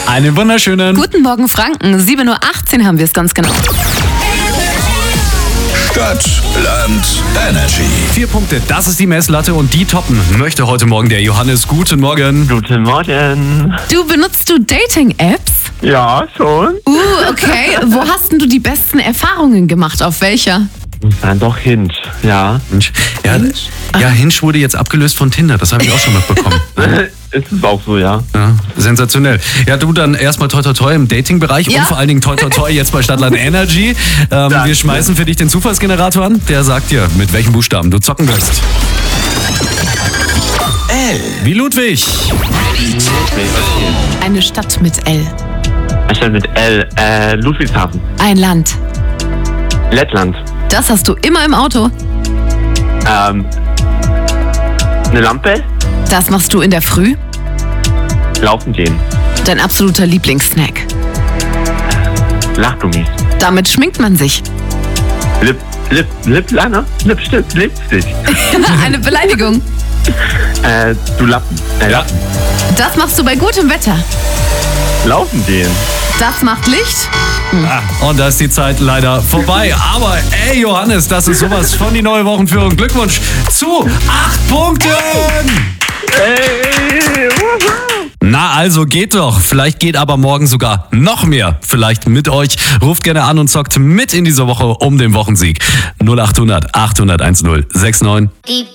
Einen wunderschönen Guten Morgen, Franken. 7:18 Uhr haben wir es ganz genau. Stadt, Land, Energy. 4 Punkte, das ist die Messlatte und die toppen möchte heute Morgen der Johannes. Guten Morgen. Guten Morgen. Benutzt du Dating-Apps? Ja, schon. Okay. Wo hast denn du die besten Erfahrungen gemacht? Auf welcher? Dann doch Hinge, ja. Mensch. Ja, Hinge wurde jetzt abgelöst von Tinder, das habe ich auch schon mitbekommen. Ist es auch so, ja. Ja, sensationell. Ja, du dann erstmal toi toi toi im Dating-Bereich Ja. und vor allen Dingen toi toi toi jetzt bei Stadtland Energy. Wir schmeißen für dich den Zufallsgenerator an, der sagt dir, mit welchen Buchstaben du zocken wirst. L. Wie Ludwig. Eine Stadt mit L. Anstatt mit L, Ludwigshafen. Ein Land. Lettland. Das hast du immer im Auto. Eine Lampe. Das machst du in der Früh. Laufen gehen. Dein absoluter Lieblingssnack. Lachgummis. Damit schminkt man sich. Lippliner? Lipstift, Lipstift. Eine Beleidigung. Du Lappen. Ja. Das machst du bei gutem Wetter. Laufen gehen. Das macht Licht. Und da ist die Zeit leider vorbei. Aber ey Johannes, das ist sowas von die neue Wochenführung. Glückwunsch zu 8 Punkten. Hey, woohoo. Na also geht doch. Vielleicht geht aber morgen sogar noch mehr. Vielleicht mit euch. Ruft gerne an und zockt mit in dieser Woche um den Wochensieg. 0800 800 1069.